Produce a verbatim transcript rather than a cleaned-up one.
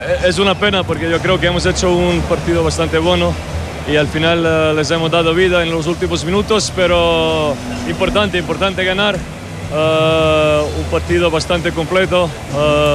Es una pena porque yo creo que hemos hecho un partido bastante bueno y al final uh, les hemos dado vida en los últimos minutos, pero importante, importante ganar. Uh, un partido bastante completo. Uh,